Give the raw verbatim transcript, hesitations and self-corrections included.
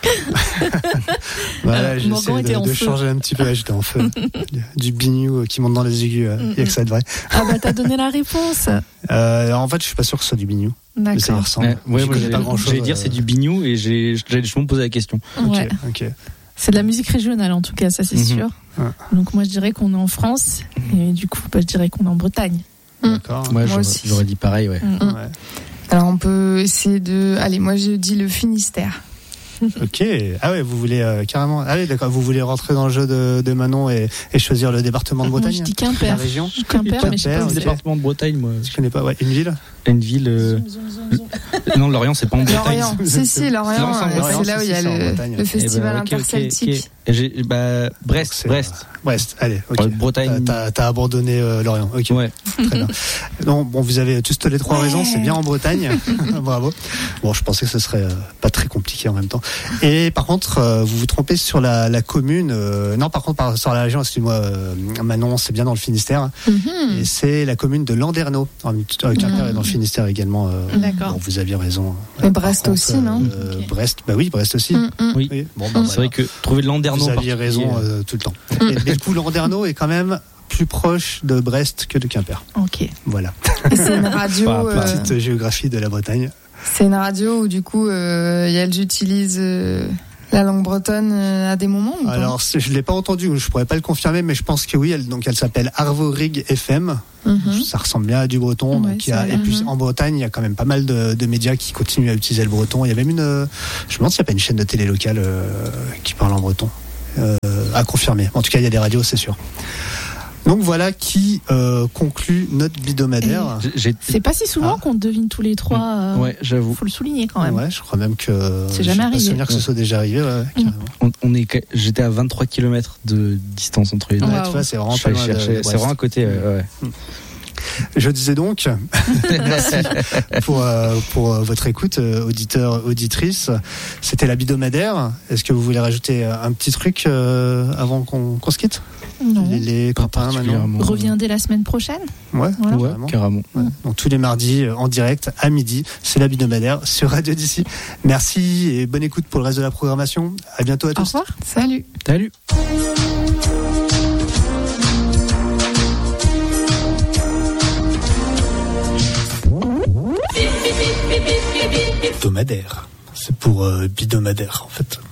Voilà, euh, j'essaie de, de changer un petit peu. J'étais en feu. Du biniou qui monte dans les aigus. Il n'y a que ça de vrai. Ah bah t'as donné la réponse. Euh, en fait, je suis pas sûr que ce soit du biniou. D'accord. Mais ça y ressemble. Ouais, ouais, moi, j'ai pas grand chose. J'allais dire c'est du bignou et j'ai, j'allais justement poser la question. Ouais. Ok, ok. C'est de la musique régionale en tout cas, ça c'est Mm-hmm. sûr. Ouais. Donc moi je dirais qu'on est en France et du coup bah, je dirais qu'on est en Bretagne. D'accord. Ouais, Moi j'aurais, aussi. j'aurais dit pareil, ouais. Mm. Ouais. Alors on peut essayer de... Allez, moi je dis le Finistère. Ok. Ah ouais, vous voulez euh, carrément. Ah oui, d'accord. Vous voulez rentrer dans le jeu de, de Manon et, et choisir le département de Moi Bretagne. je dis La Quimper. région. Quimper, mais je sais pas Quimper, où Le ok. c'est. département de Bretagne, moi. Je connais pas. Ouais, une ville. Une ville. euh, Non, Lorient, c'est pas en Bretagne. Lorient. Si, si, Lorient, Lorient, euh, Lorient, c'est là où il y a si, si, c'est en le, Bretagne. le Eh festival Eh ben, ok, ok, interceltique. ok. Et j'ai, bah, Brest, Donc, c'est, Brest. Brest. Allez. Ok. Ouais, Bretagne. Euh, T'as, t'as abandonné euh, Lorient. Ok. Ouais. Très bien. Non, bon, vous avez tous les trois Ouais. raisons. C'est bien en Bretagne. Bravo. Bon, je pensais que ce serait euh, pas très compliqué en même temps. Et par contre, euh, vous vous trompez sur la, la commune. Euh, non, par contre, par, sur la région, excusez-moi, euh, Manon, c'est bien dans le Finistère. Mhm. Et c'est la commune de Landerneau. En même temps, Quimper Mhm. est dans le Finistère également. euh, D'accord. Bon, vous aviez raison. Mais Par Brest contre, aussi, non euh, Ok. Brest, bah oui, Brest aussi. Mm, mm. Oui. Oui. Bon, bah, C'est voilà. vrai que trouver de Landerneau Vous aviez particulier, raison euh, tout le temps. Et, mais du coup, Landerneau est quand même plus proche de Brest que de Quimper. Ok. Voilà. Et c'est une radio. Pas- euh, Petite géographie de la Bretagne. C'est une radio où du coup, euh, elles utilisent euh, la langue bretonne euh, à des moments ou pas Alors, c'est- je l'ai pas entendu, je pourrais pas le confirmer, mais je pense que oui. Elle, donc, elle s'appelle Arvorig F M. Mhm. Ça ressemble bien à du breton. Ouais, donc, il y a, ça a et l'air. puis Mhm. en Bretagne, il y a quand même pas mal de, de médias qui continuent à utiliser le breton. Il y a même une, euh, je me demande s'il n'y a pas une chaîne de télé locale euh, qui parle en breton. Euh, à confirmer. En tout cas, il y a des radios, c'est sûr. Donc voilà qui euh, conclut notre bidomadaire. J'ai- j'ai- C'est pas si souvent Ah. qu'on devine tous les trois. euh, Ouais, j'avoue. Faut le souligner quand même. Ouais, je crois même que. C'est j'ai jamais pas arrivé. souvenir que ce Ouais. soit déjà arrivé. Ouais, ouais, carrément. On, on est, j'étais à vingt-trois kilomètres de distance entre les deux. Ouais, Wow. tu vois, c'est vraiment Je pas suis loin allé de- chercher- de c'est Brest. vraiment à côté. Ouais, ouais. Je disais donc, merci pour, euh, pour euh, votre écoute, euh, auditeurs, auditrices. C'était la bidomadaire. Est-ce que vous voulez rajouter euh, un petit truc euh, avant qu'on, qu'on se quitte? Non. Les, les Pas copains maintenant. particulièrement. Reviens dès la semaine prochaine. Ouais, Voilà. Ouais, carrément. carrément. Ouais. Donc tous les mardis euh, en direct à midi, c'est la bidomadaire sur Radio d'ici. Merci et bonne écoute pour le reste de la programmation. À bientôt à Au tous. revoir. Salut. Salut. Bidomadaire. C'est pour euh, bidomadaire en fait.